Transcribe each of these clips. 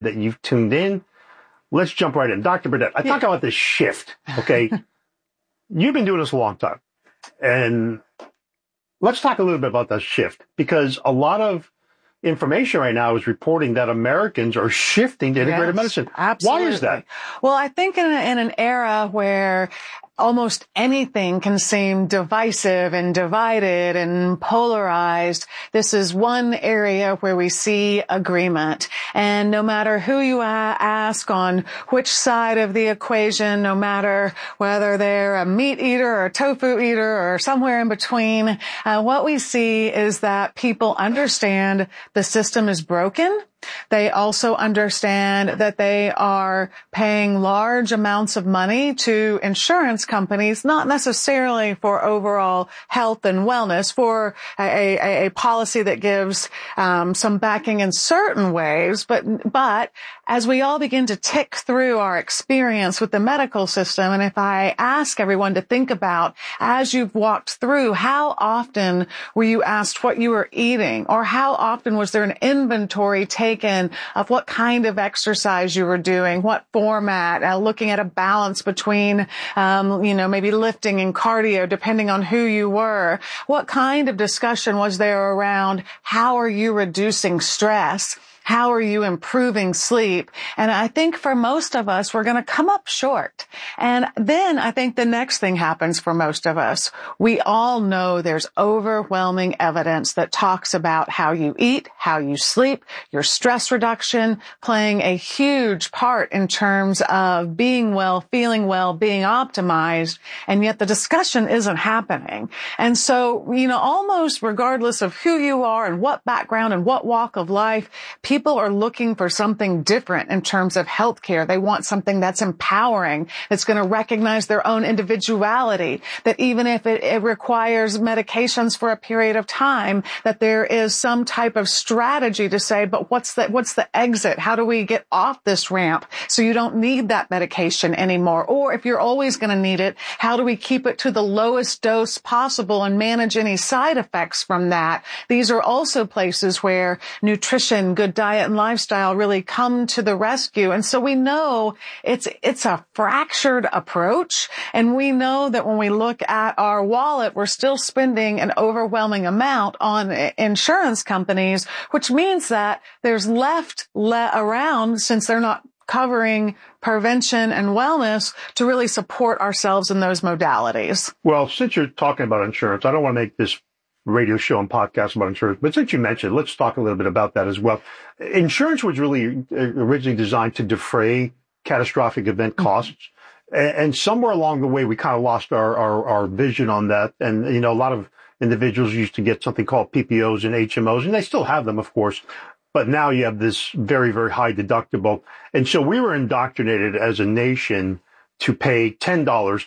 that you've tuned in. Let's jump right in. Dr. Burdette, I talk about this shift, okay? You've been doing this a long time. And let's talk a little bit about that shift, because a lot of information right now is reporting that Americans are shifting to integrative medicine. Absolutely. Why is that? Well, I think in an era where almost anything can seem divisive and divided and polarized, this is one area where we see agreement. And no matter who you ask on which side of the equation, no matter whether they're a meat eater or a tofu eater or somewhere in between, what we see is that people understand the system is broken. They also understand that they are paying large amounts of money to insurance companies, not necessarily for overall health and wellness, for a policy that gives some backing in certain ways. But as we all begin to tick through our experience with the medical system, and if I ask everyone to think about, as you've walked through, how often were you asked what you were eating, or how often was there an inventory taken of what kind of exercise you were doing, what format, looking at a balance between, maybe lifting and cardio, depending on who you were. What kind of discussion was there around how are you reducing stress? How are you improving sleep? And I think for most of us, we're going to come up short. And then I think the next thing happens for most of us. We all know there's overwhelming evidence that talks about how you eat, how you sleep, your stress reduction playing a huge part in terms of being well, feeling well, being optimized. And yet the discussion isn't happening. And so, almost regardless of who you are and what background and what walk of life, people are looking for something different in terms of healthcare. They want something that's empowering, that's going to recognize their own individuality, that even if it requires medications for a period of time, that there is some type of strategy to say, but what's the exit? How do we get off this ramp so you don't need that medication anymore? Or if you're always going to need it, how do we keep it to the lowest dose possible and manage any side effects from that? These are also places where nutrition, good diet and lifestyle really come to the rescue. And so we know it's a fractured approach. And we know that when we look at our wallet, we're still spending an overwhelming amount on insurance companies, which means that there's left around, since they're not covering prevention and wellness, to really support ourselves in those modalities. Well, since you're talking about insurance, I don't want to make this radio show and podcast about insurance, but since you mentioned, let's talk a little bit about that as well. Insurance was really originally designed to defray catastrophic event costs. And somewhere along the way, we kind of lost our vision on that. And, a lot of individuals used to get something called PPOs and HMOs, and they still have them, of course. But now you have this very, very high deductible. And so we were indoctrinated as a nation to pay $10, $20,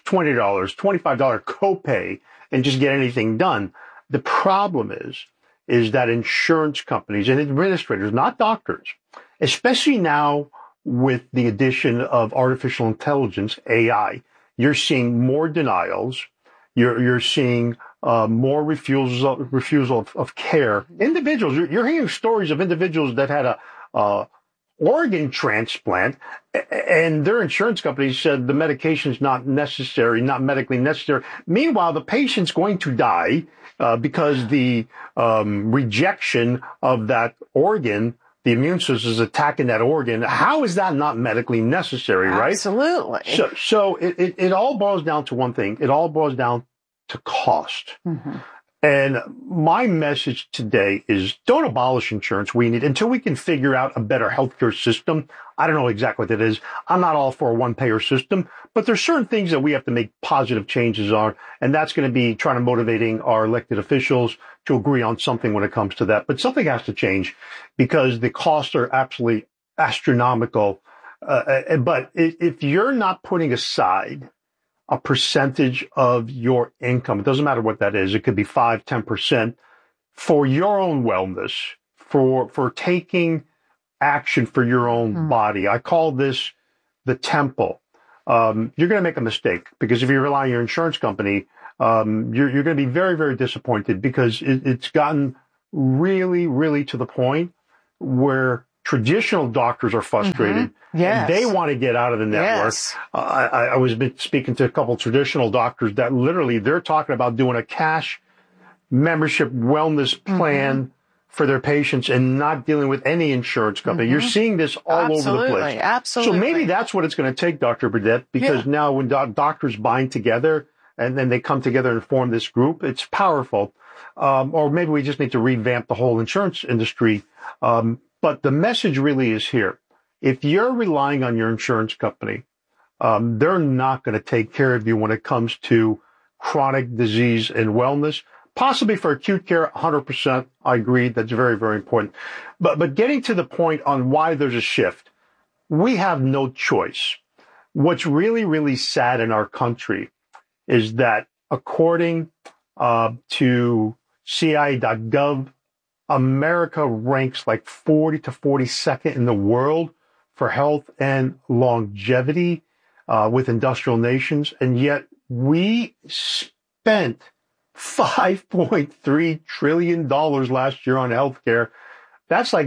$25 copay and just get anything done. The problem is that insurance companies and administrators, not doctors, especially now with the addition of artificial intelligence, AI, you're seeing more denials. You're seeing more refusal of care. Individuals, you're hearing stories of individuals that had a organ transplant, and their insurance company said the medication is not necessary, not medically necessary. Meanwhile, the patient's going to die because the rejection of that organ, the immune system is attacking that organ. How is that not medically necessary, right? Absolutely. So it all boils down to one thing. It all boils down to cost. Mm-hmm. And my message today is don't abolish insurance. We need, until we can figure out a better healthcare system. I don't know exactly what that is. I'm not all for a one-payer system, but there's certain things that we have to make positive changes on. And that's going to be trying to motivating our elected officials to agree on something when it comes to that. But something has to change because the costs are absolutely astronomical. But if you're not putting aside a percentage of your income, it doesn't matter what that is. It could be 5, 10% for your own wellness, for taking action for your own body. I call this the temple. You're going to make a mistake because if you rely on your insurance company, you're going to be very, very disappointed because it's gotten really, really to the point where traditional doctors are frustrated. Yes. And they want to get out of the network. Yes. I was speaking to a couple of traditional doctors that literally they're talking about doing a cash membership wellness plan for their patients and not dealing with any insurance company. You're seeing this all over the place. Absolutely. So maybe that's what it's going to take, Dr. Burdette, because now when doctors bind together and then they come together and form this group, it's powerful. Or maybe we just need to revamp the whole insurance industry. But the message really is here. If you're relying on your insurance company, they're not going to take care of you when it comes to chronic disease and wellness. Possibly for acute care, 100%. I agree. That's very, very important. But getting to the point on why there's a shift, we have no choice. What's really, really sad in our country is that according to CIA.gov, America ranks like 40 to 42nd in the world for health and longevity with industrial nations. And yet we spent $5.3 trillion last year on healthcare. That's like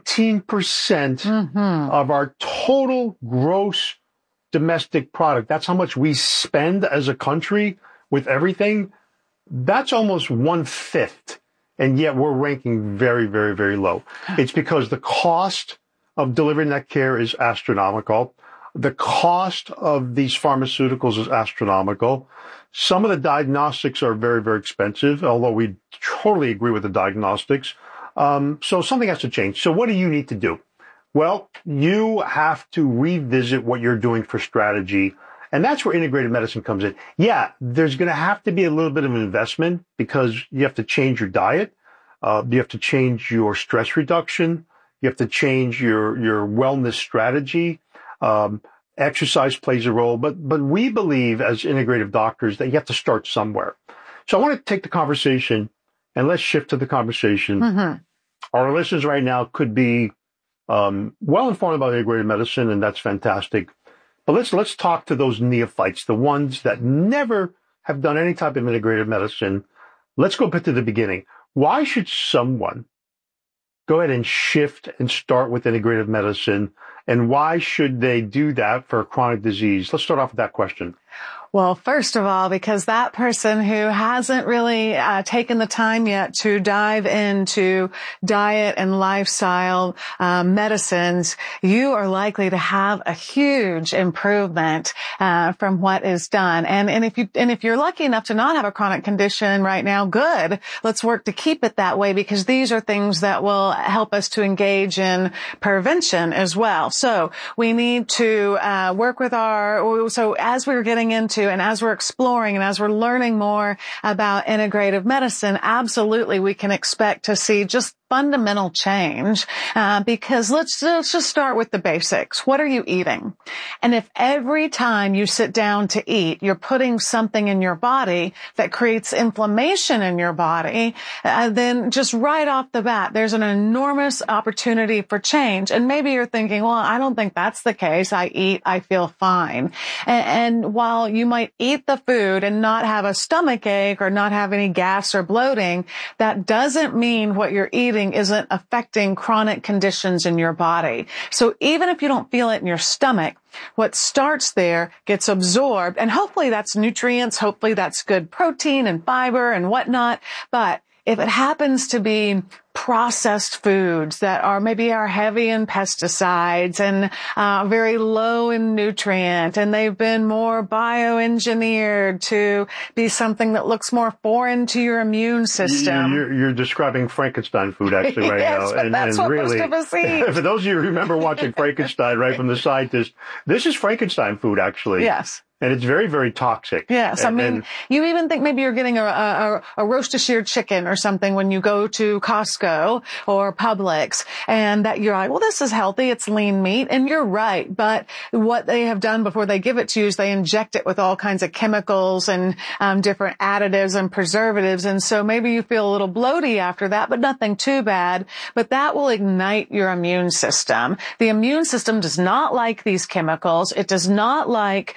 19% of our total gross domestic product. That's how much we spend as a country with everything. That's almost 1/5. And yet we're ranking very, very, very low. It's because the cost of delivering that care is astronomical. The cost of these pharmaceuticals is astronomical. Some of the diagnostics are very, very expensive, although we totally agree with the diagnostics. So something has to change. So what do you need to do? Well, you have to revisit what you're doing for strategy. And that's where integrated medicine comes in. Yeah, there's going to have to be a little bit of an investment because you have to change your diet. You have to change your stress reduction. You have to change your wellness strategy. Exercise plays a role, but we believe as integrative doctors that you have to start somewhere. So I want to take the conversation and let's shift to the conversation. Our listeners right now could be well informed about integrative medicine, and that's fantastic. But let's talk to those neophytes, the ones that never have done any type of integrative medicine. Let's go back to the beginning. Why should someone go ahead and shift and start with integrative medicine? And why should they do that for a chronic disease? Let's start off with that question. Well, first of all, because that person who hasn't really taken the time yet to dive into diet and lifestyle medicines, you are likely to have a huge improvement from what is done. And if you're lucky enough to not have a chronic condition right now, good. Let's work to keep it that way because these are things that will help us to engage in prevention as well. So we need to work with so as we're getting into and as we're exploring and as we're learning more about integrative medicine, absolutely we can expect to see just fundamental change, because let's just start with the basics. What are you eating? And if every time you sit down to eat, you're putting something in your body that creates inflammation in your body, then just right off the bat, there's an enormous opportunity for change. And maybe you're thinking, well, I don't think that's the case. I eat, I feel fine. And while you might eat the food and not have a stomach ache or not have any gas or bloating, that doesn't mean what you're eating isn't affecting chronic conditions in your body. So even if you don't feel it in your stomach, what starts there gets absorbed, and hopefully that's nutrients, hopefully that's good protein and fiber and whatnot. But if it happens to be processed foods that are heavy in pesticides and very low in nutrient, and they've been more bioengineered to be something that looks more foreign to your immune system. You're describing Frankenstein food actually right yes, now. But that's what really, most of us eat. For those of you who remember watching Frankenstein, right, from the scientist, this is Frankenstein food actually. Yes. And it's very, very toxic. Yes. You even think maybe you're getting a roast-to-shear chicken or something when you go to Costco or Publix, and that you're like, well, this is healthy. It's lean meat. And you're right. But what they have done before they give it to you is they inject it with all kinds of chemicals and different additives and preservatives. And so maybe you feel a little bloaty after that, but nothing too bad. But that will ignite your immune system. The immune system does not like these chemicals. It does not like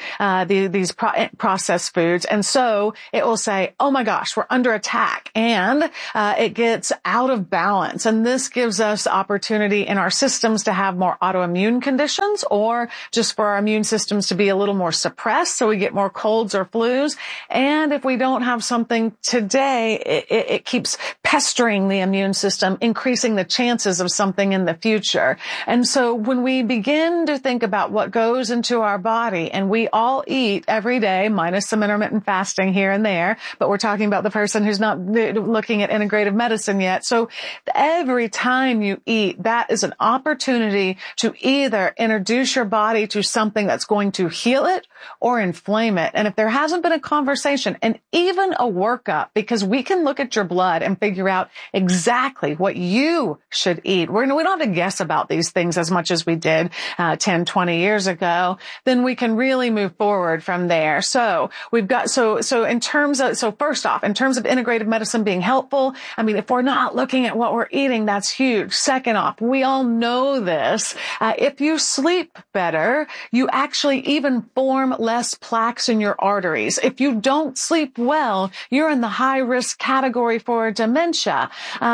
these processed foods. And so it will say, oh my gosh, we're under attack, and it gets out of balance. And this gives us opportunity in our systems to have more autoimmune conditions, or just for our immune systems to be a little more suppressed, so we get more colds or flus. And if we don't have something today, it keeps pestering the immune system, increasing the chances of something in the future. And so when we begin to think about what goes into our body, and we all eat every day, minus some intermittent fasting here and there, but we're talking about the person who's not looking at integrative medicine yet. So every time you eat, that is an opportunity to either introduce your body to something that's going to heal it or inflame it. And if there hasn't been a conversation and even a workup, because we can look at your blood and figure out exactly what you should eat. We don't have to guess about these things as much as we did 10, 20 years ago. Then we can really move forward from there. So we've got, so in terms of, so first off, in terms of integrative medicine being helpful, I mean, if we're not looking at what we're eating, that's huge. Second off, we all know this. If you sleep better, you actually even form less plaques in your arteries. If you don't sleep well, you're in the high risk category for dementia.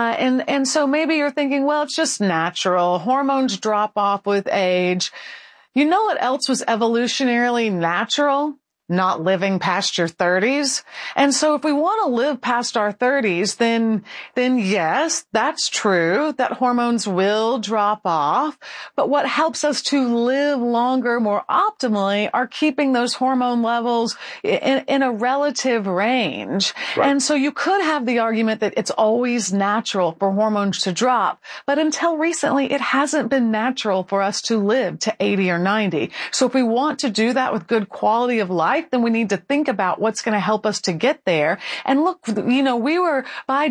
And so maybe you're thinking, well, it's just natural. Hormones drop off with age. You know what else was evolutionarily natural? Not living past your 30s. And so if we want to live past our 30s, then yes, that's true, that hormones will drop off. But what helps us to live longer, more optimally, are keeping those hormone levels in a relative range. Right. And so you could have the argument that it's always natural for hormones to drop. But until recently, it hasn't been natural for us to live to 80 or 90. So if we want to do that with good quality of life, then we need to think about what's going to help us to get there. And look, we were by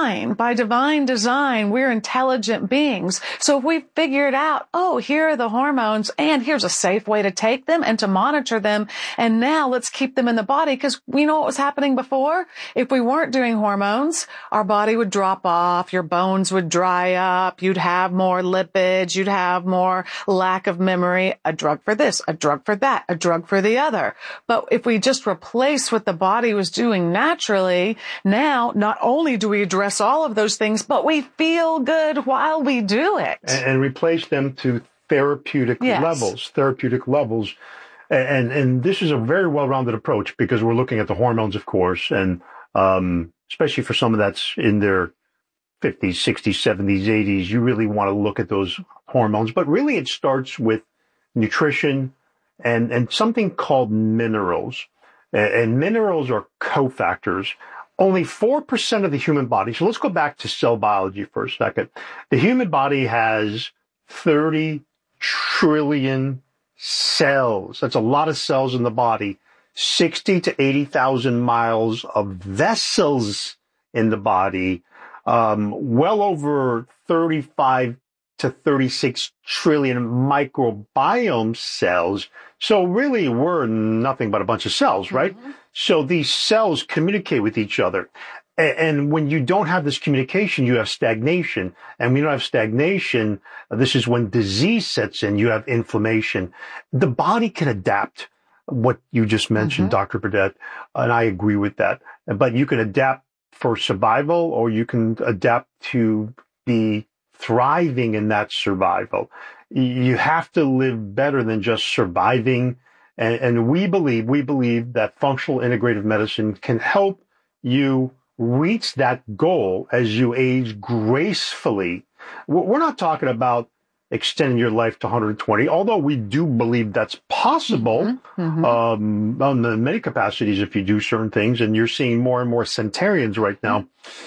divine design, we're intelligent beings. So if we figured out, oh, here are the hormones, and here's a safe way to take them and to monitor them, and now let's keep them in the body, because we know what was happening before. If we weren't doing hormones, our body would drop off, your bones would dry up, you'd have more lipids, you'd have more lack of memory, a drug for this, a drug for that, a drug for the other. But if we just replace what the body was doing naturally, now not only do we address all of those things, but we feel good while we do it. And replace them to therapeutic levels. And this is a very well-rounded approach, because we're looking at the hormones, of course, and especially for someone that's in their 50s, 60s, 70s, 80s, you really want to look at those hormones. But really it starts with nutrition, and something called minerals. And minerals are cofactors. Only 4% of the human body. So let's go back to cell biology for a second. The human body has 30 trillion cells. That's a lot of cells in the body. 60 to 80,000 miles of vessels in the body. Well over 35 to 36 trillion microbiome cells. So really, we're nothing but a bunch of cells, right? Mm-hmm. So these cells communicate with each other. And when you don't have this communication, you have stagnation. And when you have stagnation, this is when disease sets in. You have inflammation. The body can adapt, what you just mentioned, mm-hmm. Dr. Burdette, and I agree with that. But you can adapt for survival, or you can adapt to be thriving in that survival. You have to live better than just surviving. And we believe that functional integrative medicine can help you reach that goal as you age gracefully. We're not talking about extending your life to 120, although we do believe that's possible mm-hmm. On the many capacities if you do certain things, and you're seeing more and more centenarians right now.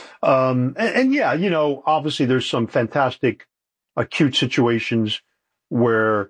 And yeah, obviously there's some fantastic acute situations where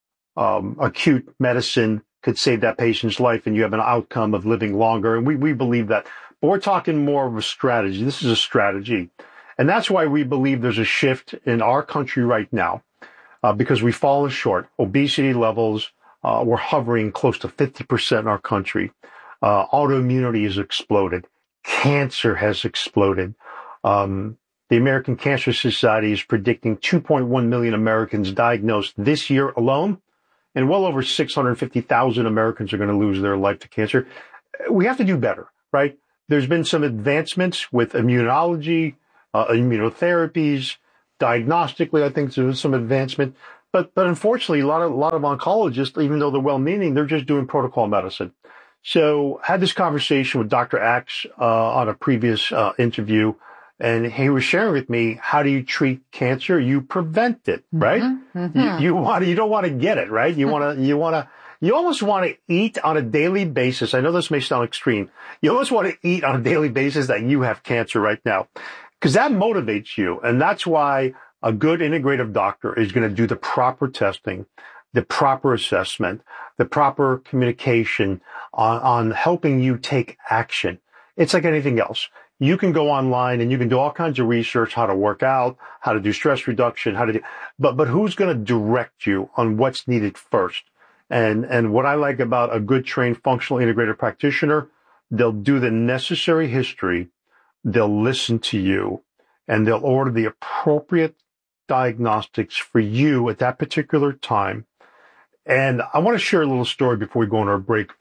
acute medicine could save that patient's life and you have an outcome of living longer. And we believe that. But we're talking more of a strategy. This is a strategy. And that's why we believe there's a shift in our country right now, because we've fallen short. Obesity levels, we're hovering close to 50% in our country. Autoimmunity has exploded. Cancer has exploded. The American Cancer Society is predicting 2.1 million Americans diagnosed this year alone and well over 650,000 Americans are going to lose their life to cancer. We have to do better, right? There's been some advancements with immunology, immunotherapies, diagnostically. I think there's some advancement, but unfortunately, a lot of oncologists, even though they're well-meaning, they're just doing protocol medicine. So I had this conversation with Dr. Axe on a previous interview, and he was sharing with me, how do you treat cancer? You prevent it, right? Mm-hmm. You don't want to get it, right? You almost want to eat on a daily basis. I know this may sound extreme. You almost want to eat on a daily basis that you have cancer right now, because that motivates you. And that's why a good integrative doctor is going to do the proper testing, the proper assessment, the proper communication on helping you take action. It's like anything else. You can go online and you can do all kinds of research, how to work out, how to do stress reduction, but who's going to direct you on what's needed first? And what I like about a good trained functional integrative practitioner, they'll do the necessary history, they'll listen to you, and they'll order the appropriate diagnostics for you at that particular time. And I want to share a little story before we go on our break.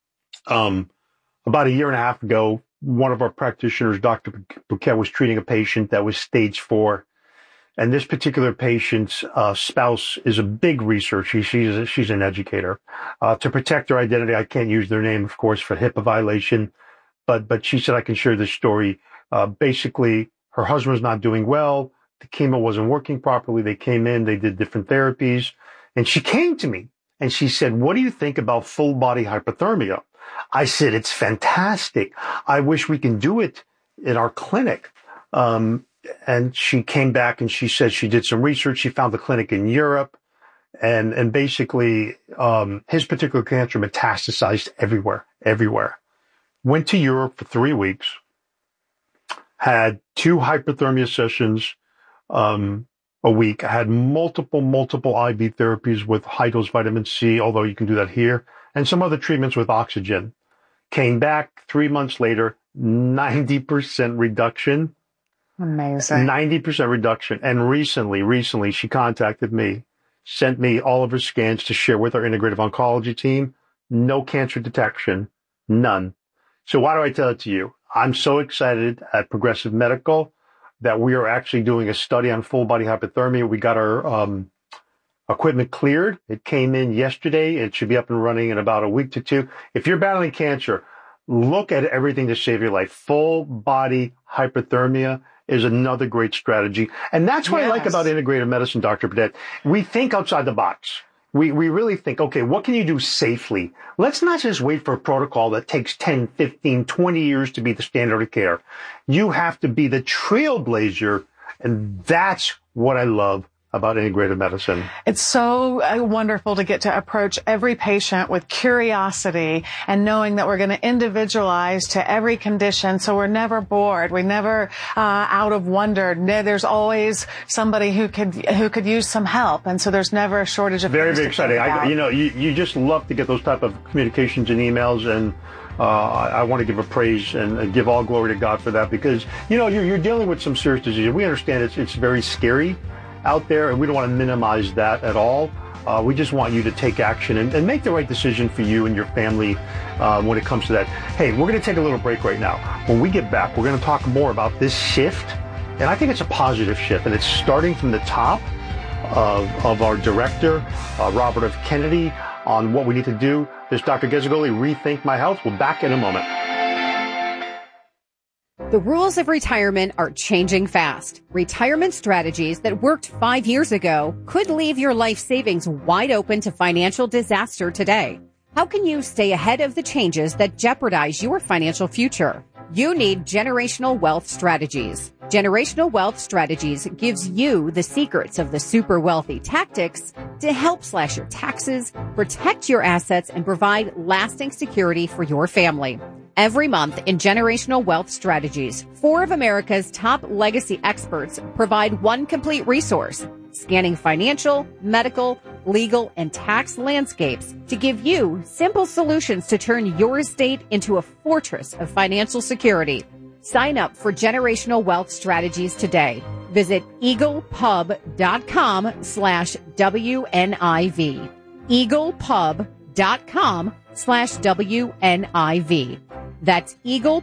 About a year and a half ago, one of our practitioners, Dr. Bouquet, was treating a patient that was stage 4. And this particular patient's spouse is a big researcher. She's an educator. To protect her identity, I can't use their name, of course, for HIPAA violation. But she said I can share this story. Basically, her husband was not doing well. The chemo wasn't working properly. They came in, they did different therapies. And she came to me and she said, what do you think about full body hypothermia? I said, it's fantastic. I wish we can do it in our clinic. And she came back and she said she did some research. She found the clinic in Europe, and basically, his particular cancer metastasized everywhere. Went to Europe for 3 weeks, had 2 hypothermia sessions, a week. I had multiple IV therapies with high dose vitamin C, although you can do that here, and some other treatments with oxygen. Came back 3 months later, 90% reduction. Amazing. 90% reduction. And recently she contacted me, sent me all of her scans to share with our integrative oncology team. No cancer detection. None. So why do I tell it to you? I'm so excited at Progressive Medical that we are actually doing a study on full body hypothermia. We got our equipment cleared. It came in yesterday. It should be up and running in about a week to 2. If you're battling cancer, look at everything to save your life. Full body hypothermia is another great strategy. And that's what I like about integrative medicine, Dr. Burdette. We think outside the box. We really think, okay, what can you do safely? Let's not just wait for a protocol that takes 10, 15, 20 years to be the standard of care. You have to be the trailblazer. And that's what I love about integrative medicine. It's so wonderful to get to approach every patient with curiosity and knowing that we're going to individualize to every condition, so we're never bored, we're never out of wonder. There's always somebody who could use some help, and so there's never a shortage of very exciting. You just love to get those type of communications and emails, and I want to give a praise and give all glory to God for that, because you're dealing with some serious disease. We understand it's very scary out there, and we don't want to minimize that at all. We just want you to take action and make the right decision for you and your family when it comes to that. Hey, we're going to take a little break right now. When we get back, we're going to talk more about this shift, and I think it's a positive shift, and it's starting from the top of our director, Robert F. Kennedy, on what we need to do. This is Dr. Gazzagoli, Rethink My Health. We'll be back in a moment. The rules of retirement are changing fast. Retirement strategies that worked 5 years ago could leave your life savings wide open to financial disaster today. How can you stay ahead of the changes that jeopardize your financial future? You need Generational Wealth Strategies. Generational Wealth Strategies gives you the secrets of the super wealthy tactics to help slash your taxes, protect your assets, and provide lasting security for your family. Every month in Generational Wealth Strategies, 4 of America's top legacy experts provide one complete resource, scanning financial, medical, legal, and tax landscapes to give you simple solutions to turn your estate into a fortress of financial security. Sign up for Generational Wealth Strategies today. Visit eaglepub.com/WNIV. eaglepub.com/WNIV. That's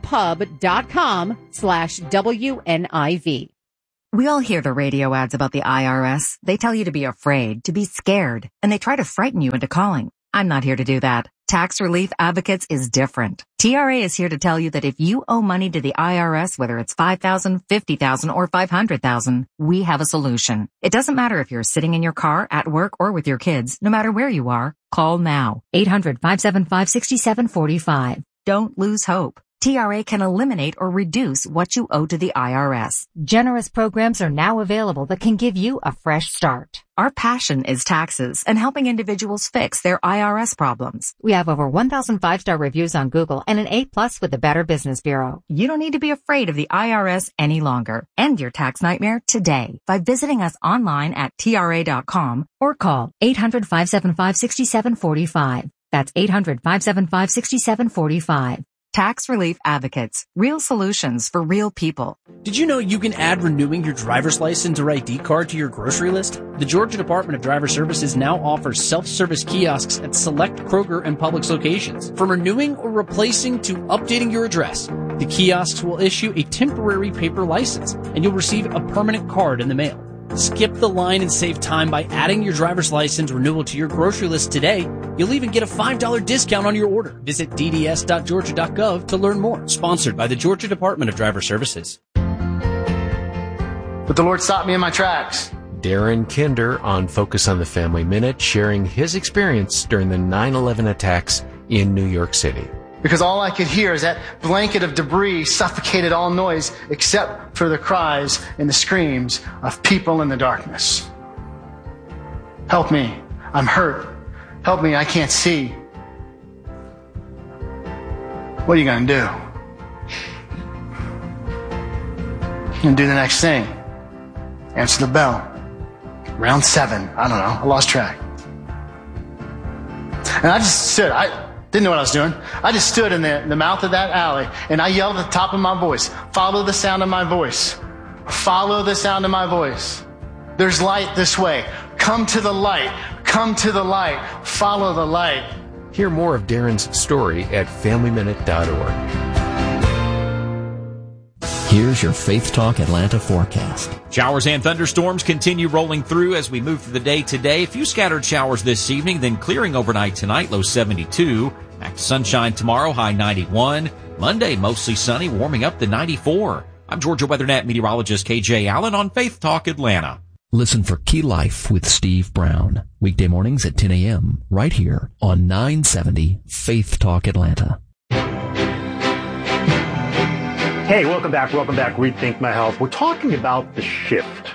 eaglepub.com/WNIV. We all hear the radio ads about the IRS. They tell you to be afraid, to be scared, and they try to frighten you into calling. I'm not here to do that. Tax Relief Advocates is different. TRA is here to tell you that if you owe money to the IRS, whether it's $5,000, $50,000, or $500,000, we have a solution. It doesn't matter if you're sitting in your car, at work, or with your kids. No matter where you are, call now. 800-575-6745. Don't lose hope. TRA can eliminate or reduce what you owe to the IRS. Generous programs are now available that can give you a fresh start. Our passion is taxes and helping individuals fix their IRS problems. We have over 1,000 5-star reviews on Google and an A+ with the Better Business Bureau. You don't need to be afraid of the IRS any longer. End your tax nightmare today by visiting us online at TRA.com or call 800-575-6745. That's 800-575-6745. Tax Relief Advocates. Real solutions for real people. Did you know you can add renewing your driver's license or ID card to your grocery list? The Georgia Department of Driver Services now offers self-service kiosks at select Kroger and Publix locations. From renewing or replacing to updating your address, the kiosks will issue a temporary paper license, and you'll receive a permanent card in the mail. Skip the line and save time by adding your driver's license renewal to your grocery list today. You'll even get a $5 discount on your order. Visit dds.georgia.gov to learn more. Sponsored by the Georgia Department of Driver Services. But the Lord stopped me in my tracks. Darren Kinder on Focus on the Family Minute, sharing his experience during the 9/11 attacks in New York City. Because all I could hear is that blanket of debris suffocated all noise except for the cries and the screams of people in the darkness. Help me. I'm hurt. Help me. I can't see. What are you going to do? You're going to do the next thing. Answer the bell. Round 7. I don't know. I lost track. And I just stood. I didn't know what I was doing. I just stood in the mouth of that alley and I yelled at the top of my voice, follow the sound of my voice. Follow the sound of my voice. There's light this way. Come to the light. Come to the light. Follow the light. Hear more of Darren's story at FamilyMinute.org. Here's your Faith Talk Atlanta forecast. Showers and thunderstorms continue rolling through as we move through the day today. A few scattered showers this evening, then clearing overnight tonight, low 72. Back to sunshine tomorrow, high 91. Monday, mostly sunny, warming up to 94. I'm Georgia WeatherNet meteorologist KJ Allen on Faith Talk Atlanta. Listen for Key Life with Steve Brown. Weekday mornings at 10 a.m. right here on 970 Faith Talk Atlanta. Hey, welcome back. Rethink My Health. We're talking about the shift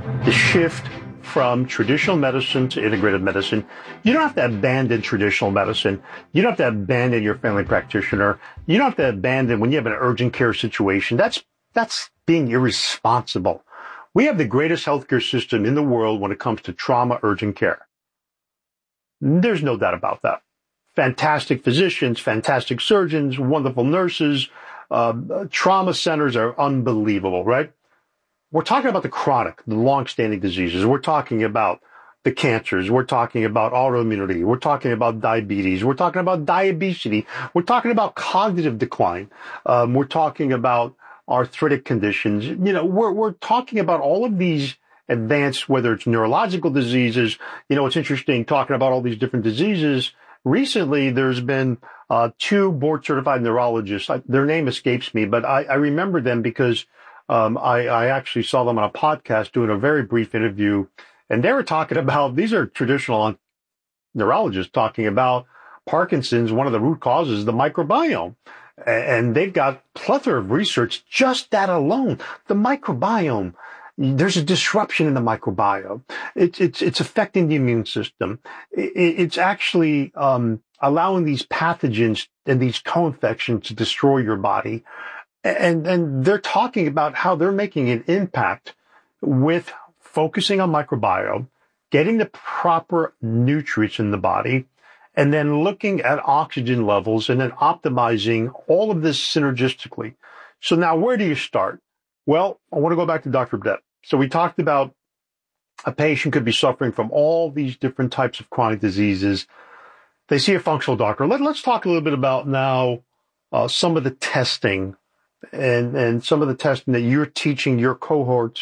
from traditional medicine to integrative medicine. You don't have to abandon traditional medicine. You don't have to abandon your family practitioner. You don't have to abandon when you have an urgent care situation. That's being irresponsible. We have the greatest healthcare system in the world when it comes to trauma urgent care. There's no doubt about that. Fantastic physicians, fantastic surgeons, wonderful nurses. Trauma centers are unbelievable, right? We're talking about the chronic, the long-standing diseases. We're talking about the cancers. We're talking about autoimmunity. We're talking about diabetes. We're talking about diabesity. We're talking about cognitive decline. We're talking about arthritic conditions. You know, we're talking about all of these advanced, whether it's neurological diseases. You know, it's interesting talking about all these different diseases. Recently, there's been 2 board-certified neurologists. Their name escapes me, but I remember them because I actually saw them on a podcast doing a very brief interview, and they were talking about, these are traditional neurologists talking about Parkinson's. One of the root causes is the microbiome. And they've got plethora of research, just that alone. The microbiome, there's a disruption in the microbiome. It's affecting the immune system. It's actually allowing these pathogens and these co-infections to destroy your body. And they're talking about how they're making an impact with focusing on microbiome, getting the proper nutrients in the body, and then looking at oxygen levels and then optimizing all of this synergistically. So now where do you start? Well, I want to go back to Dr. Burdett. So we talked about a patient could be suffering from all these different types of chronic diseases. They see a functional doctor. Let's talk a little bit about now some of the testing and some of the testing that you're teaching your cohorts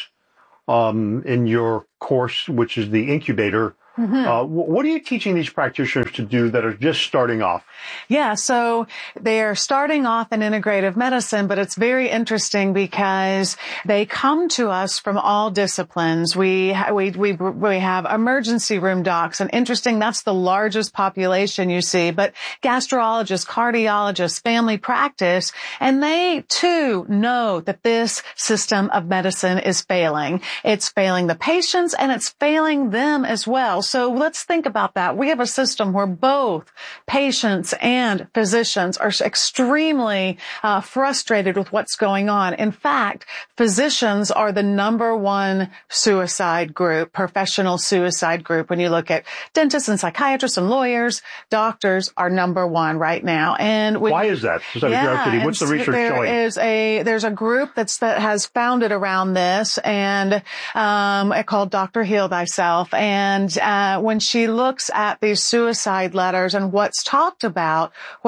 in your course, which is the incubator. Mm-hmm. What are you teaching these practitioners to do that are just starting off? Yeah, so they're starting off in integrative medicine, but it's very interesting because they come to us from all disciplines. We have emergency room docs, and interesting, that's the largest population you see, but gastrologists, cardiologists, family practice, and they too know that this system of medicine is failing. It's failing the patients and it's failing them as well. So let's think about that. We have a system where both patients and physicians are extremely frustrated with what's going on. In fact, physicians are the number one suicide group, professional suicide group. When you look at dentists and psychiatrists and lawyers, doctors are number one right now. And why is that? What's the research showing? There's a group that has founded around this, and called Dr. Heal Thyself. And when she looks at these suicide letters and what's talked about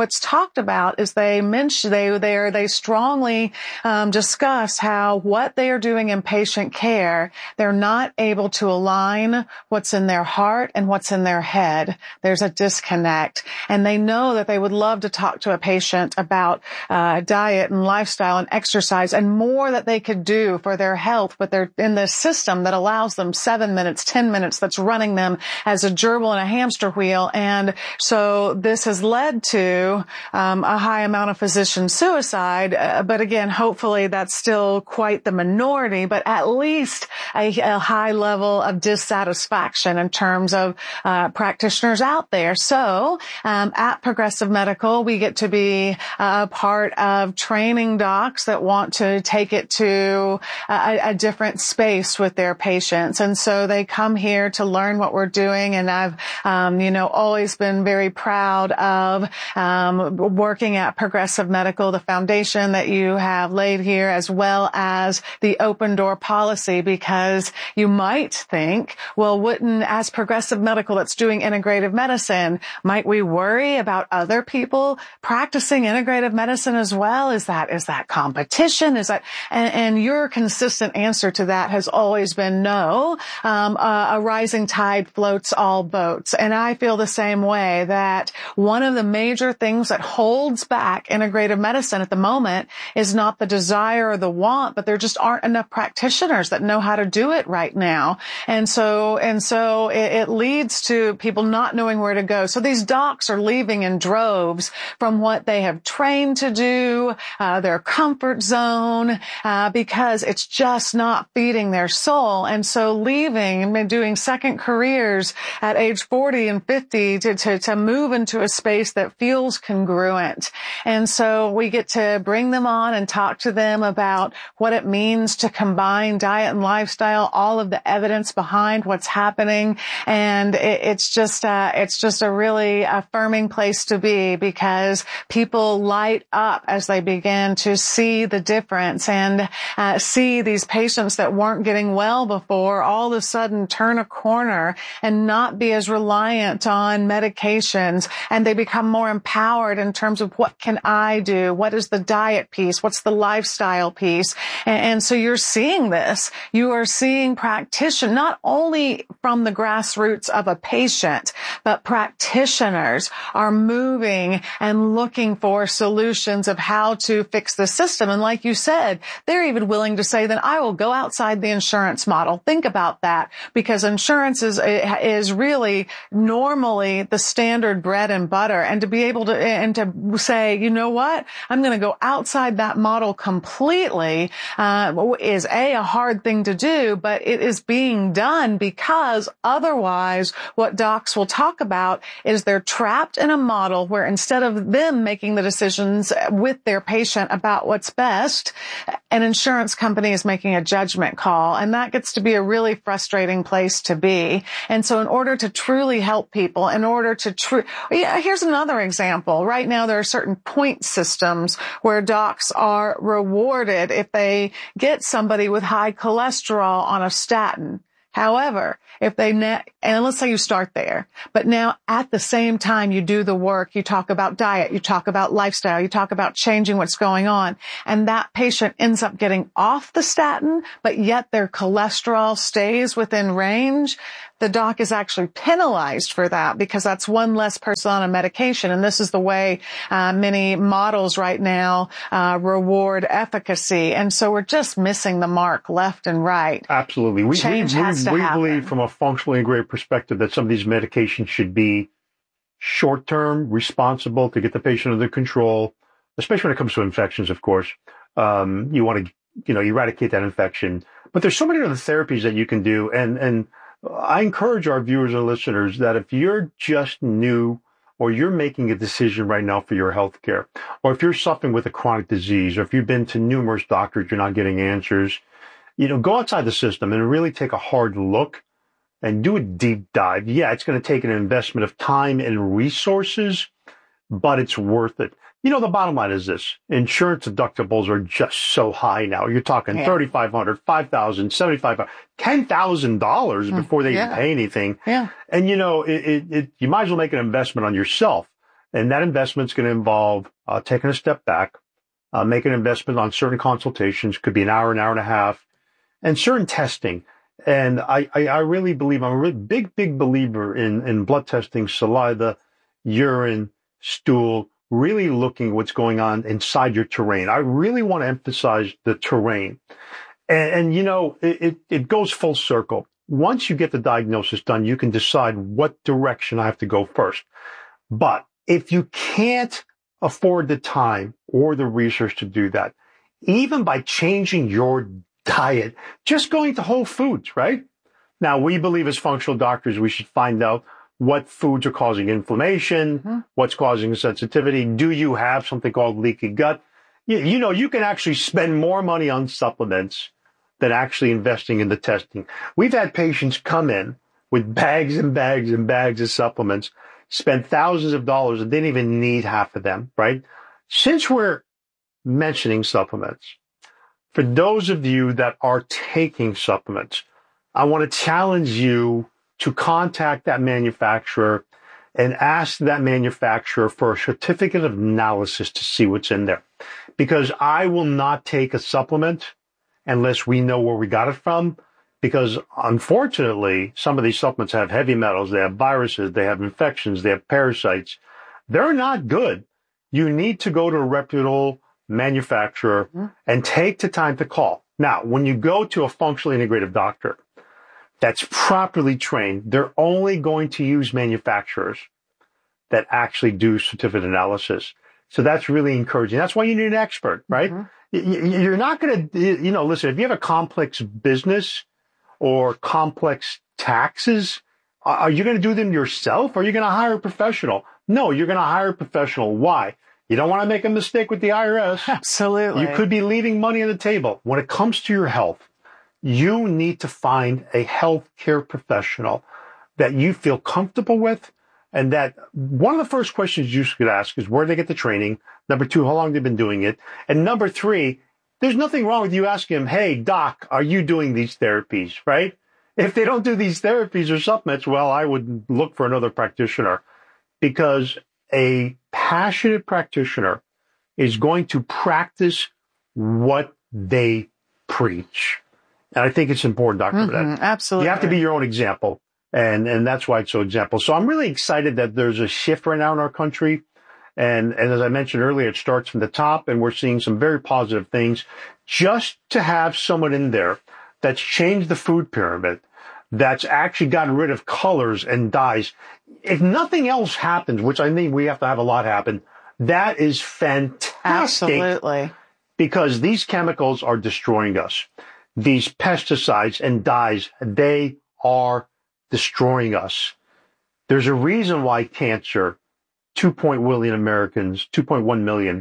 is they strongly discuss how what they are doing in patient care, they're not able to align what's in their heart and what's in their head. There's a disconnect, and they know that they would love to talk to a patient about diet and lifestyle and exercise and more that they could do for their health, but they're in this system that allows them 7 minutes, 10 minutes, that's running them as a gerbil in a hamster wheel. And so this has led to a high amount of physician suicide. But again, hopefully that's still quite the minority, but at least a high level of dissatisfaction in terms of practitioners out there. So at Progressive Medical, we get to be a part of training docs that want to take it to a different space with their patients. And so they come here to learn what we're doing. And I've, always been very proud of working at Progressive Medical, the foundation that you have laid here, as well as the open door policy, because you might think, well, as Progressive Medical that's doing integrative medicine, might we worry about other people practicing integrative medicine as well? Is that competition? And your consistent answer to that has always been no. A rising tide floats all boats. And I feel the same way, that one of the major things that holds back integrative medicine at the moment is not the desire or the want, but there just aren't enough practitioners that know how to do it right now. And so it leads to people not knowing where to go. So these docs are leaving in droves from what they have trained to do, their comfort zone, because it's just not feeding their soul. And so leaving and doing second careers at age 40 and 50 to move into a space that feels congruent. And so we get to bring them on and talk to them about what it means to combine diet and lifestyle, all of the evidence behind what's happening. And it's just a really affirming place to be, because people light up as they begin to see the difference and see these patients that weren't getting well before all of a sudden turn a corner and not be as reliant on medications, and they become more empowered in terms of what can I do? What is the diet piece? What's the lifestyle piece? And so you're seeing this. You are seeing practitioners, not only from the grassroots of a patient, but practitioners are moving and looking for solutions of how to fix the system. And like you said, they're even willing to say that I will go outside the insurance model. Think about that, because insurance is really normally the standard bread and butter. And to be able to say, you know what, I'm going to go outside that model completely is a hard thing to do, but it is being done, because otherwise what docs will talk about is they're trapped in a model where instead of them making the decisions with their patient about what's best, an insurance company is making a judgment call. And that gets to be a really frustrating place to be. And so in order to truly help people, here's another example. Right now there are certain point systems where docs are rewarded if they get somebody with high cholesterol on a statin. However, if and let's say you start there, but now at the same time you do the work, you talk about diet, you talk about lifestyle, you talk about changing what's going on, and that patient ends up getting off the statin, but yet their cholesterol stays within range, the doc is actually penalized for that because that's one less person on a medication. And this is the way many models right now reward efficacy. And so we're just missing the mark left and right. Absolutely. We happen. Believe from a functionally integrated perspective that some of these medications should be short-term, responsible to get the patient under control, especially when it comes to infections, of course. You want to, eradicate that infection. But there's so many other therapies that you can do. And I encourage our viewers and listeners that if you're just new or you're making a decision right now for your health care, or if you're suffering with a chronic disease, or if you've been to numerous doctors, you're not getting answers, go outside the system and really take a hard look and do a deep dive. Yeah, it's going to take an investment of time and resources, but it's worth it. The bottom line is this. Insurance deductibles are just so high now. You're talking $3,500, $5,000, $7,500, $10,000 before they even pay anything. Yeah. And, you might as well make an investment on yourself. And that investment's going to involve taking a step back, making an investment on certain consultations, could be an hour and a half, and certain testing. And I really believe, I'm a really big believer in blood testing, saliva, urine, stool, really looking what's going on inside your terrain. I really want to emphasize the terrain. And it goes full circle. Once you get the diagnosis done, you can decide what direction I have to go first. But if you can't afford the time or the research to do that, even by changing your diet, just going to Whole Foods, right? Now, we believe as functional doctors, we should find out what foods are causing inflammation, what's causing sensitivity. Do you have something called leaky gut? You can actually spend more money on supplements than actually investing in the testing. We've had patients come in with bags and bags and bags of supplements, spend thousands of dollars and didn't even need half of them, right? Since we're mentioning supplements, for those of you that are taking supplements, I want to challenge you to contact that manufacturer and ask that manufacturer for a certificate of analysis to see what's in there. Because I will not take a supplement unless we know where we got it from. Because unfortunately, some of these supplements have heavy metals, they have viruses, they have infections, they have parasites. They're not good. You need to go to a reputable manufacturer and take the time to call. Now, when you go to a functionally integrative doctor that's properly trained, they're only going to use manufacturers that actually do certificate analysis. So that's really encouraging. That's why you need an expert, right? You're not going to, listen, if you have a complex business or complex taxes, are you going to do them yourself or are you going to hire a professional? No, you're going to hire a professional. Why? You don't want to make a mistake with the IRS. Absolutely. You could be leaving money on the table. When it comes to your health, you need to find a healthcare professional that you feel comfortable with. And that one of the first questions you should ask is where they get the training. Number two, how long they've been doing it. And number three, there's nothing wrong with you asking them, hey, doc, are you doing these therapies, right? If they don't do these therapies or supplements, well, I would look for another practitioner because a passionate practitioner is going to practice what they preach. And I think it's important, Dr. Burnett. Absolutely. You have to be your own example. And that's why it's so example. So I'm really excited that there's a shift right now in our country. And as I mentioned earlier, it starts from the top and we're seeing some very positive things. Just to have someone in there that's changed the food pyramid, that's actually gotten rid of colors and dyes. If nothing else happens, which I think we have to have a lot happen, that is fantastic. Absolutely. Because these chemicals are destroying us. These pesticides and dyes, they are destroying us. There's a reason why cancer, 2.1 million Americans, 2.1 million,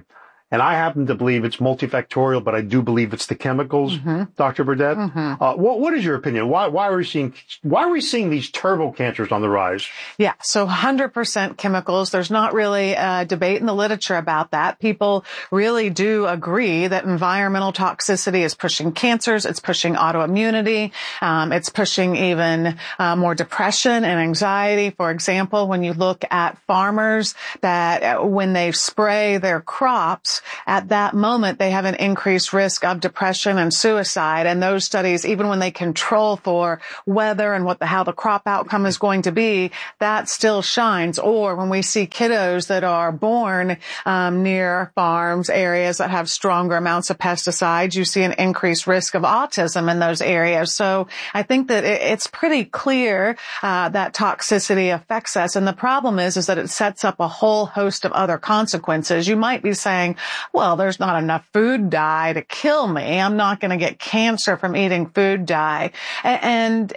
And I happen to believe it's multifactorial, but I do believe it's the chemicals, Dr. Burdett. What is your opinion? Why are we seeing these turbo cancers on the rise? Yeah, so 100% chemicals. There's not really a debate in the literature about that. People really do agree that environmental toxicity is pushing cancers. It's pushing autoimmunity. It's pushing even more depression and anxiety. For example, when you look at farmers that when they spray their crops, at that moment, they have an increased risk of depression and suicide. And those studies, even when they control for weather and how the crop outcome is going to be, that still shines. Or when we see kiddos that are born near farms, areas that have stronger amounts of pesticides, you see an increased risk of autism in those areas. So I think that it's pretty clear that toxicity affects us. And the problem is that it sets up a whole host of other consequences. You might be saying, well, there's not enough food dye to kill me. I'm not going to get cancer from eating food dye. And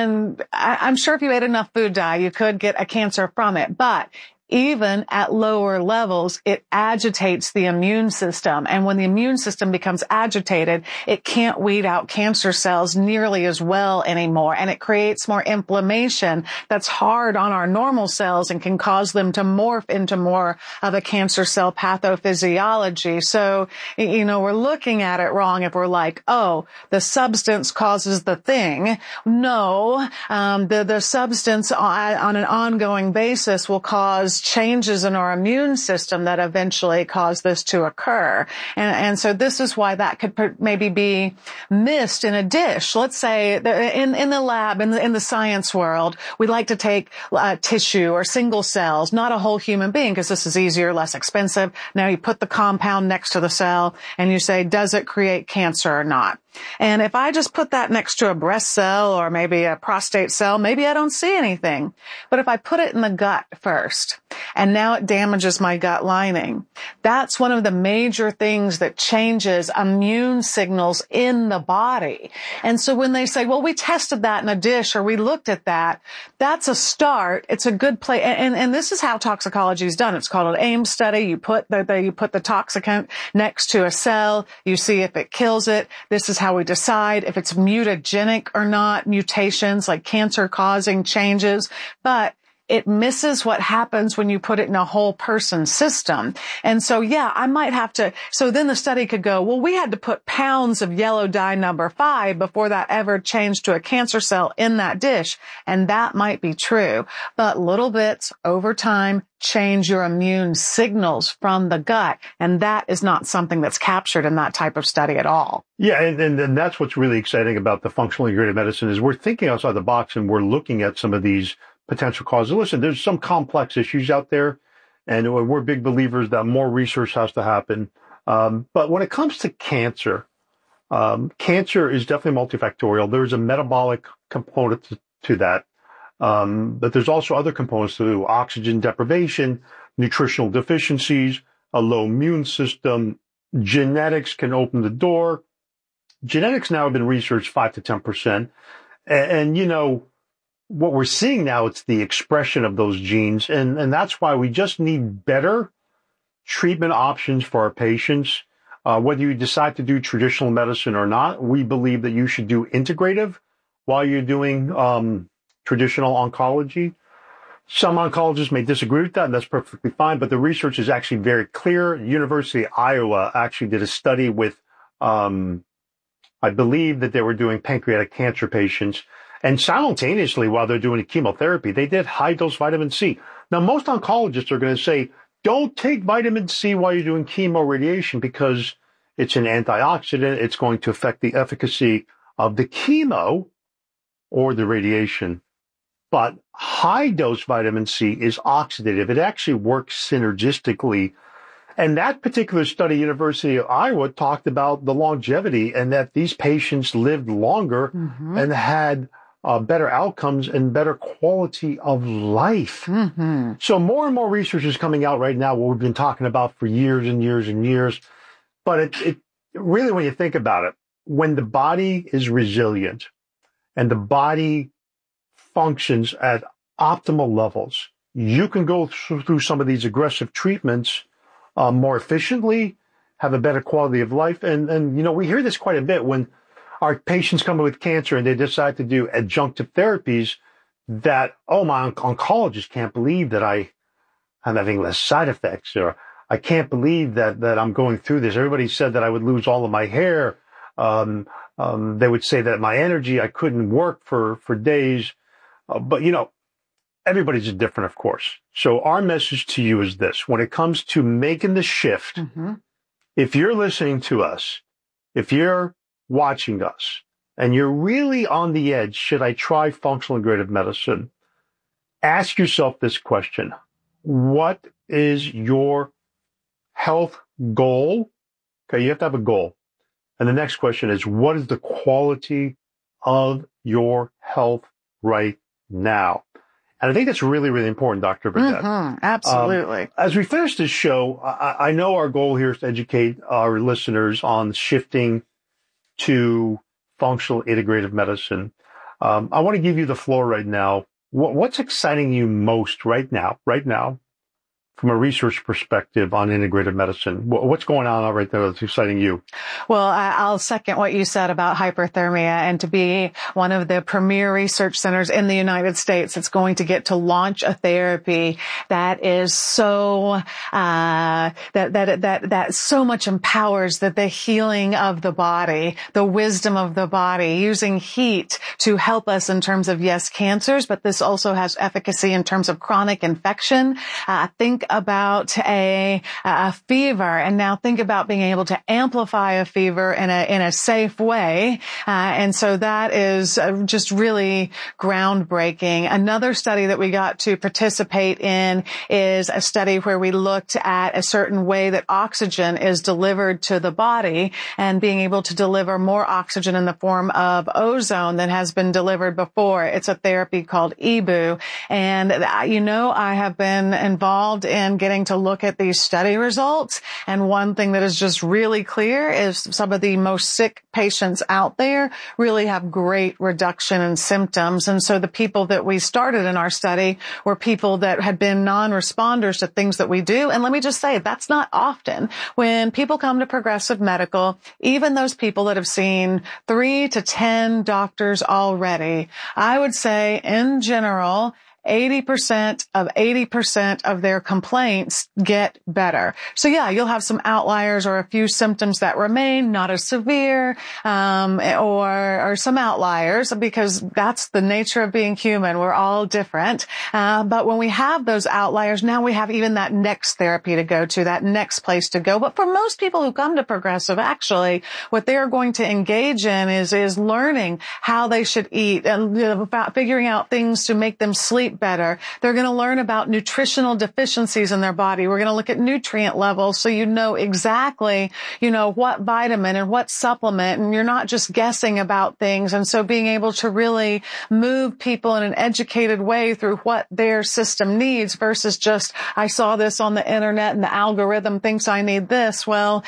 I'm sure if you ate enough food dye, you could get a cancer from it. But even at lower levels, it agitates the immune system. And when the immune system becomes agitated, it can't weed out cancer cells nearly as well anymore. And it creates more inflammation that's hard on our normal cells and can cause them to morph into more of a cancer cell pathophysiology. So, we're looking at it wrong if we're like, oh, the substance causes the thing. No, the substance on an ongoing basis will cause changes in our immune system that eventually cause this to occur. And so this is why that could maybe be missed in a dish. Let's say in the lab, in the science world, we like to take tissue or single cells, not a whole human being, because this is easier, less expensive. Now you put the compound next to the cell and you say, does it create cancer or not? And if I just put that next to a breast cell or maybe a prostate cell, maybe I don't see anything. But if I put it in the gut first, and now it damages my gut lining, that's one of the major things that changes immune signals in the body. And so when they say, well, we tested that in a dish or we looked at that, that's a start. It's a good place. And this is how toxicology is done. It's called an AIM study. You put the toxicant next to a cell. You see if it kills it. This is how we decide if it's mutagenic or not, mutations like cancer-causing changes. But it misses what happens when you put it in a whole person system. And so, yeah, I might have to, so then the study could go, well, we had to put pounds of yellow dye number 5 before that ever changed to a cancer cell in that dish. And that might be true. But little bits over time change your immune signals from the gut. And that is not something that's captured in that type of study at all. Yeah. And that's what's really exciting about the functional integrative medicine is we're thinking outside the box and we're looking at some of these potential causes. Listen, there's some complex issues out there, and we're big believers that more research has to happen. But when it comes to cancer, cancer is definitely multifactorial. There's a metabolic component to that. But there's also other components to oxygen deprivation, nutritional deficiencies, a low immune system. Genetics can open the door. Genetics now have been researched 5 to 10%. And what we're seeing now, it's the expression of those genes. And that's why we just need better treatment options for our patients. Whether you decide to do traditional medicine or not, we believe that you should do integrative while you're doing traditional oncology. Some oncologists may disagree with that, and that's perfectly fine. But the research is actually very clear. University of Iowa actually did a study with, I believe that they were doing pancreatic cancer patients. And simultaneously, while they're doing chemotherapy, they did high-dose vitamin C. Now, most oncologists are going to say, don't take vitamin C while you're doing chemo radiation because it's an antioxidant. It's going to affect the efficacy of the chemo or the radiation. But high-dose vitamin C is oxidative. It actually works synergistically. And that particular study, University of Iowa, talked about the longevity and that these patients lived longer and had better outcomes and better quality of life. So more and more research is coming out right now, what we've been talking about for years and years and years. But it really, when you think about it, when the body is resilient and the body functions at optimal levels, you can go through some of these aggressive treatments more efficiently have a better quality of life. And we hear this quite a bit when our patients come in with cancer and they decide to do adjunctive therapies that, my oncologist can't believe that I'm having less side effects, or I can't believe that I'm going through this. Everybody said that I would lose all of my hair. They would say that my energy, I couldn't work for days. But everybody's different, of course. So our message to you is this: when it comes to making the shift, if you're listening to us, if you're watching us, and you're really on the edge, should I try functional integrative medicine? Ask yourself this question: what is your health goal? Okay, you have to have a goal. And the next question is, what is the quality of your health right now? And I think that's really, really important, Dr. Burdette. Absolutely. As we finish this show, I know our goal here is to educate our listeners on shifting to functional integrative medicine. I want to give you the floor right now. What's exciting you most right now, from a research perspective on integrative medicine? What's going on right there that's exciting you? Well, I'll second what you said about hyperthermia, and to be one of the premier research centers in the United States that's going to get to launch a therapy that is so, that so much empowers the healing of the body, the wisdom of the body, using heat to help us in terms of, yes, cancers, but this also has efficacy in terms of chronic infection. Think about a fever, and now think about being able to amplify a fever in a safe way. And so that is just really groundbreaking. Another study that we got to participate in is a study where we looked at a certain way that oxygen is delivered to the body, and being able to deliver more oxygen in the form of ozone than has been delivered before. It's a therapy called EBOO. And I have been involved in getting to look at these study results. And one thing that is just really clear is some of the most sick patients out there really have great reduction in symptoms. And so the people that we started in our study were people that had been non-responders to things that we do. And let me just say, that's not often. When people come to Progressive Medical, even those people that have seen 3 to 10 doctors already, I would say in general, 80% of their complaints get better. So yeah, you'll have some outliers or a few symptoms that remain, not as severe, or some outliers, because that's the nature of being human. We're all different. But when we have those outliers, now we have even that next therapy to go to, that next place to go. But for most people who come to Progressive, actually, what they're going to engage in is learning how they should eat, and about figuring out things to make them sleep better. They're going to learn about nutritional deficiencies in their body. We're going to look at nutrient levels so you know exactly, what vitamin and what supplement, and you're not just guessing about things. And so being able to really move people in an educated way through what their system needs versus just, I saw this on the internet and the algorithm thinks I need this. Well,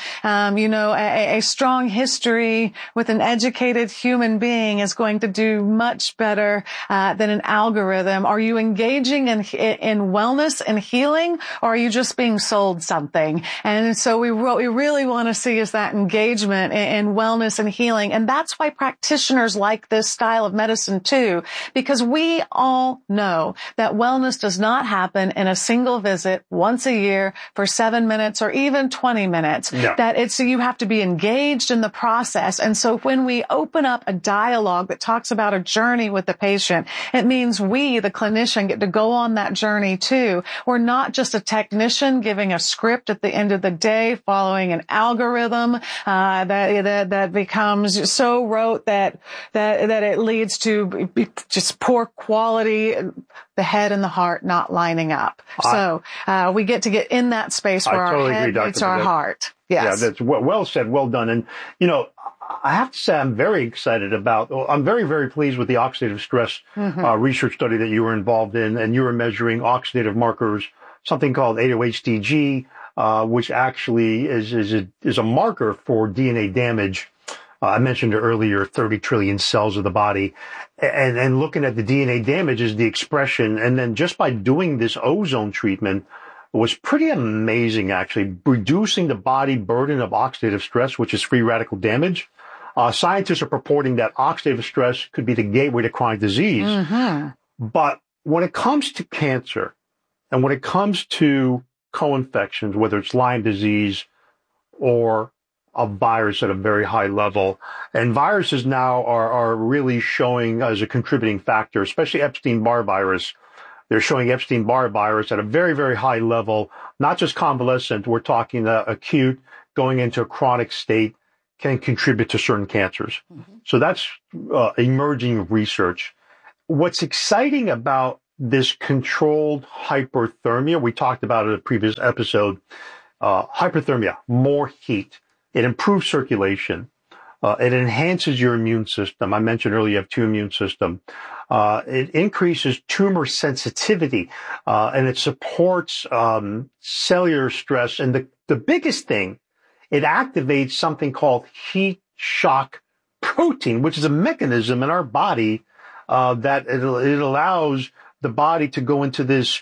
a strong history with an educated human being is going to do much better than an algorithm. Are you engaging in wellness and healing, or are you just being sold something? And so what we really want to see is that engagement in wellness and healing. And that's why practitioners like this style of medicine too, because we all know that wellness does not happen in a single visit once a year for 7 minutes or even 20 minutes. No. You have to be engaged in the process. And so when we open up a dialogue that talks about a journey with the patient, it means we, the clinician, get to go on that journey too. We're not just a technician giving a script at the end of the day, following an algorithm that becomes so rote that it leads to just poor quality, the head and the heart not lining up. So we get to get in that space where our head meets our heart. Yes. Yeah, that's well said, well done. And, I have to say I'm very excited I'm very, very pleased with the oxidative stress research study that you were involved in, and you were measuring oxidative markers, something called 8-OHDG, which actually is a marker for DNA damage. I mentioned earlier 30 trillion cells of the body, and looking at the DNA damage is the expression. And then just by doing this ozone treatment, was pretty amazing, actually, reducing the body burden of oxidative stress, which is free radical damage. Scientists are purporting that oxidative stress could be the gateway to chronic disease. Mm-hmm. But when it comes to cancer and when it comes to co-infections, whether it's Lyme disease or a virus at a very high level, and viruses now are really showing as a contributing factor, especially Epstein-Barr virus. They're showing Epstein-Barr virus at a very, very high level, not just convalescent. We're talking acute, going into a chronic state, can contribute to certain cancers. Mm-hmm. So that's emerging research. What's exciting about this controlled hyperthermia, we talked about it in a previous episode, hyperthermia, more heat. It improves circulation. It enhances your immune system. I mentioned earlier you have two immune systems. It increases tumor sensitivity, and it supports cellular stress. And the biggest thing, it activates something called heat shock protein, which is a mechanism in our body that it allows the body to go into this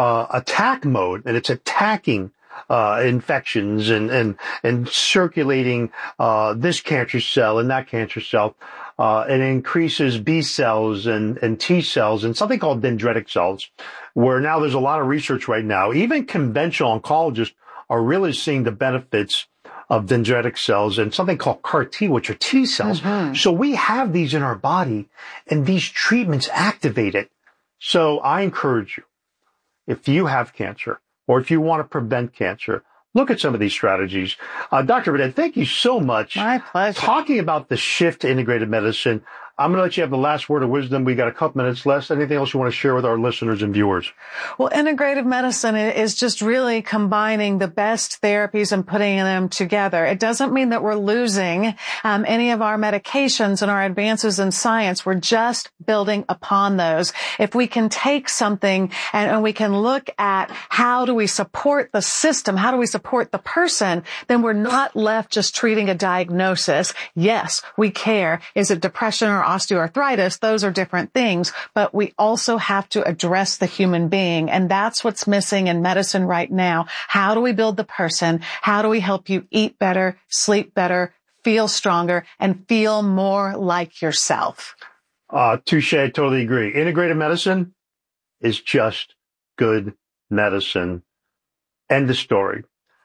attack mode, and it's attacking infections and circulating this cancer cell and that cancer cell. It increases B cells and T cells and something called dendritic cells, where now there's a lot of research right now. Even conventional oncologists are really seeing the benefits of dendritic cells and something called CAR T, which are T cells. Mm-hmm. So we have these in our body, and these treatments activate it. So I encourage you, if you have cancer, or if you want to prevent cancer, look at some of these strategies. Dr. Burnett, thank you so much. My pleasure. Talking about the shift to integrative medicine, I'm going to let you have the last word of wisdom. We got a couple minutes left. Anything else you want to share with our listeners and viewers? Well, integrative medicine is just really combining the best therapies and putting them together. It doesn't mean that we're losing any of our medications and our advances in science. We're just building upon those. If we can take something and we can look at how do we support the system, how do we support the person, then we're not left just treating a diagnosis. Yes, we care. Is it depression or osteoarthritis? Those are different things, but we also have to address the human being. And that's what's missing in medicine right now. How do we build the person? How do we help you eat better, sleep better, feel stronger, and feel more like yourself? Touche, I totally agree. Integrative medicine is just good medicine. End of story.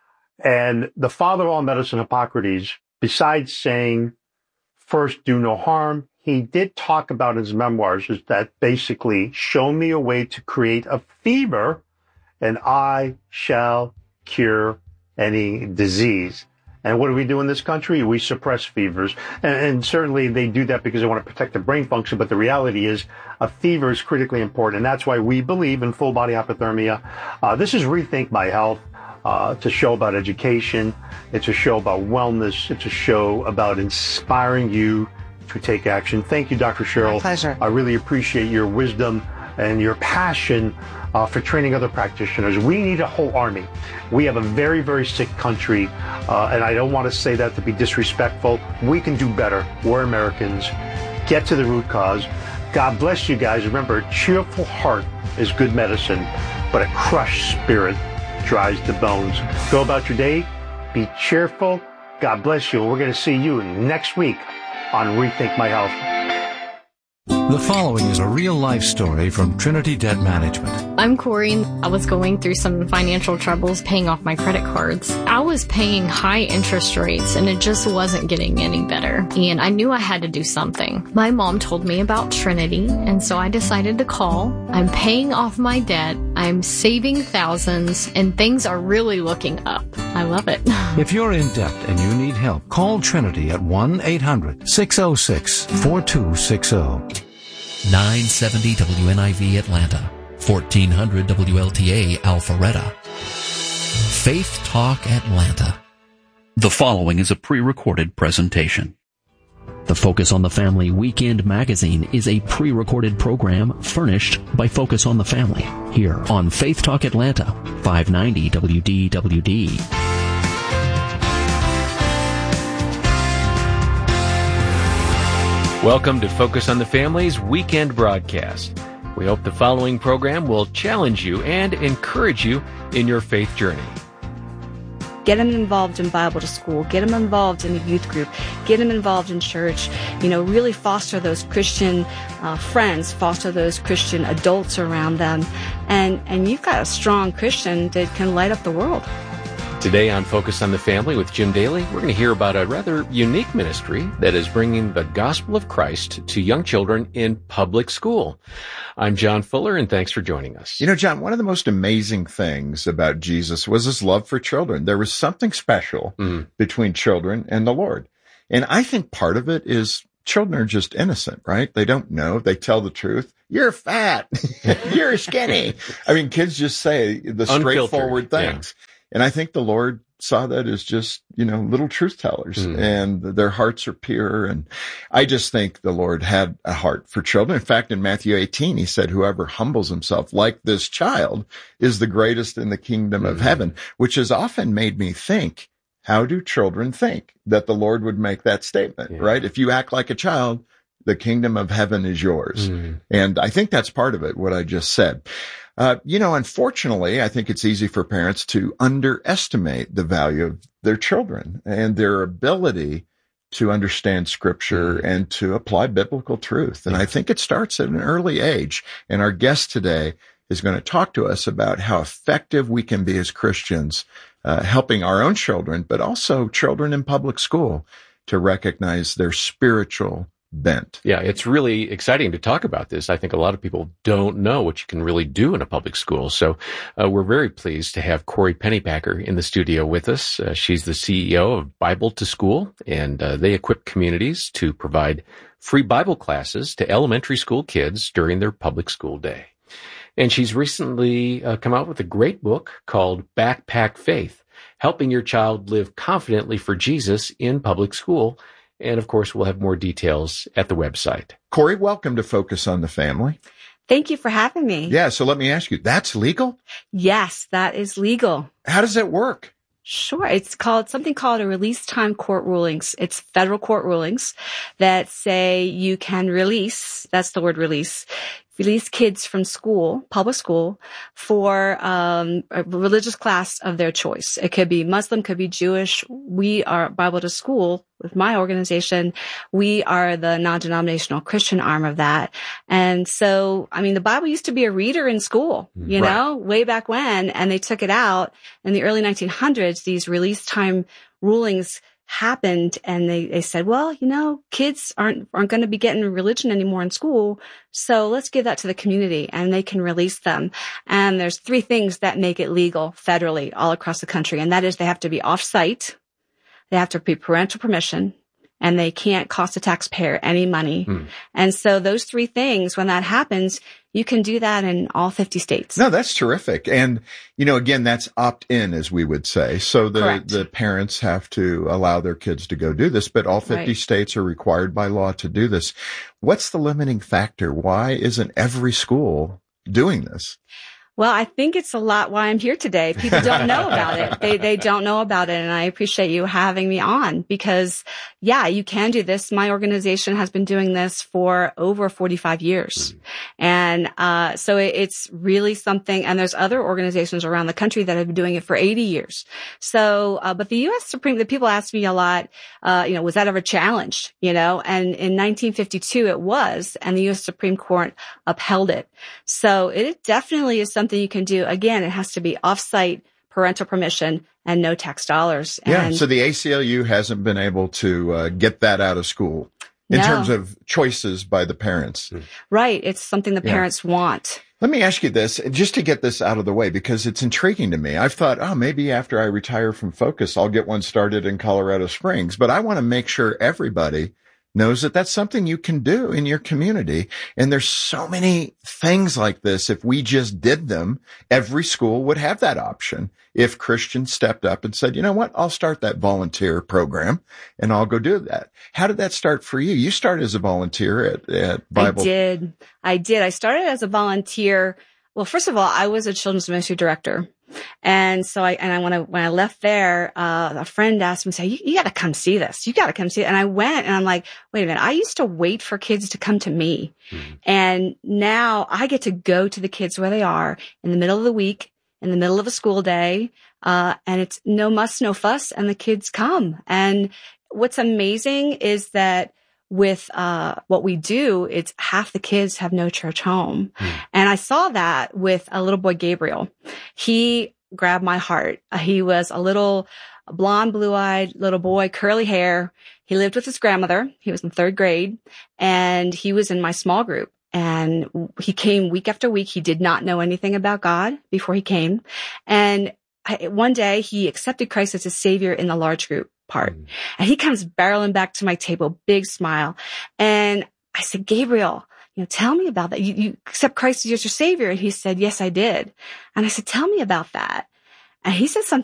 And the father of all medicine, Hippocrates, besides saying, first, do no harm, he did talk about in his memoirs is that basically, show me a way to create a fever and I shall cure any disease. And what do we do in this country? We suppress fevers. And certainly they do that because they want to protect the brain function. But the reality is a fever is critically important. And that's why we believe in full body hypothermia. This is Rethink My Health. It's a show about education. It's a show about wellness. It's a show about inspiring you to take action. Thank you, Dr. Cheryl. My pleasure. I really appreciate your wisdom and your passion for training other practitioners. We need a whole army. We have a very, very sick country, and I don't want to say that to be disrespectful. We can do better. We're Americans. Get to the root cause. God bless you guys. Remember, a cheerful heart is good medicine, but a crushed spirit dries the bones. Go about your day. Be cheerful. God bless you. We're going to see you next week on Rethink My Health. The following is a real-life story from Trinity Debt Management. I'm Corey. I was going through some financial troubles paying off my credit cards. I was paying high interest rates and it just wasn't getting any better. And I knew I had to do something. My mom told me about Trinity, and so I decided to call. I'm paying off my debt. I'm saving thousands, and things are really looking up. I love it. If you're in debt and you need help, call Trinity at 1-800-606-4260. 970 WNIV Atlanta, 1400 WLTA Alpharetta. Faith Talk Atlanta. The following is a pre-recorded presentation. The Focus on the Family Weekend Magazine is a pre-recorded program furnished by Focus on the Family here on Faith Talk Atlanta, 590 WDWD. Welcome to Focus on the Family's weekend broadcast. We hope the following program will challenge you and encourage you in your faith journey. Get them involved in Bible to School. Get them involved in a youth group. Get them involved in church. Really foster those Christian friends, foster those Christian adults around them. And you've got a strong Christian that can light up the world. Today on Focus on the Family with Jim Daly, we're going to hear about a rather unique ministry that is bringing the gospel of Christ to young children in public school. I'm John Fuller, and thanks for joining us. John, one of the most amazing things about Jesus was his love for children. There was something special between children and the Lord. And I think part of it is children are just innocent, right? They don't know. They tell the truth. You're fat. You're skinny. I mean, kids just say the straightforward things. Yeah. And I think the Lord saw that as just, little truth tellers, and their hearts are pure. And I just think the Lord had a heart for children. In fact, in Matthew 18, he said, whoever humbles himself like this child is the greatest in the kingdom of heaven, which has often made me think, how do children think that the Lord would make that statement, right? If you act like a child, the kingdom of heaven is yours. And I think that's part of it, what I just said. Unfortunately, I think it's easy for parents to underestimate the value of their children and their ability to understand scripture and to apply biblical truth. And I think it starts at an early age. And our guest today is going to talk to us about how effective we can be as Christians, helping our own children, but also children in public school to recognize their spiritual bent. Yeah, it's really exciting to talk about this. I think a lot of people don't know what you can really do in a public school. So we're very pleased to have Corey Pennypacker in the studio with us. She's the CEO of Bible to School, and they equip communities to provide free Bible classes to elementary school kids during their public school day. And she's recently come out with a great book called Backpack Faith, Helping Your Child Live Confidently for Jesus in Public School. And, of course, we'll have more details at the website. Corey, welcome to Focus on the Family. Thank you for having me. Yeah, so let me ask you, that's legal? Yes, that is legal. How does that work? Sure. It's something called a release time court rulings. It's federal court rulings that say you can release, that's the word release kids from school, public school, for a religious class of their choice. It could be Muslim, could be Jewish. We are Bible to School with my organization. We are the non-denominational Christian arm of that. And so, the Bible used to be a reader in school, way back when, and they took it out in the early 1900s. These release time rulings happened, and they said, well, kids aren't going to be getting religion anymore in school, so let's give that to the community and they can release them. And there's 3 things that make it legal federally all across the country, and that is they have to be off-site, they have to be parental permission, and they can't cost the taxpayer any money. And so those 3 things, when that happens, you can do that in all 50 states. No, that's terrific. And, again, that's opt-in, as we would say. So the parents have to allow their kids to go do this, but all 50 states are required by law to do this. What's the limiting factor? Why isn't every school doing this? Well, I think it's a lot why I'm here today. People don't know about it. They don't know about it. And I appreciate you having me on because, you can do this. My organization has been doing this for over 45 years. And, so it's really something. And there's other organizations around the country that have been doing it for 80 years. So, but the U.S. Supreme, the people ask me a lot, was that ever challenged? And in 1952 it was, and the U.S. Supreme Court upheld it. So it definitely is something you can do. Again, it has to be off-site, parental permission, and no tax dollars. Yeah, so the ACLU hasn't been able to get that out of school in terms of choices by the parents. Right. It's something the parents want. Let me ask you this, just to get this out of the way, because it's intriguing to me. I've thought, maybe after I retire from Focus, I'll get one started in Colorado Springs. But I want to make sure everybody knows that that's something you can do in your community. And there's so many things like this. If we just did them, every school would have that option. If Christians stepped up and said, you know what, I'll start that volunteer program and I'll go do that. How did that start for you? You started as a volunteer at Bible. I did. I started as a volunteer. Well, first of all, I was a children's ministry director. And so when I left there, a friend asked me, say, you got to come see this. You got to come see it. And I went and I'm like, wait a minute. I used to wait for kids to come to me. And now I get to go to the kids where they are in the middle of the week, in the middle of a school day. And it's no muss, no fuss. And the kids come. And what's amazing is that with what we do, it's half the kids have no church home. And I saw that with a little boy, Gabriel. He grabbed my heart. He was a little blonde, blue-eyed little boy, curly hair. He lived with his grandmother. He was in 3rd grade, and he was in my small group. And he came week after week. He did not know anything about God before he came. And one day he accepted Christ as his savior in the large group part. And he comes barreling back to my table, big smile. And I said, Gabriel, tell me about that. You accept Christ as your savior. And he said, yes, I did. And I said, tell me about that. And he said something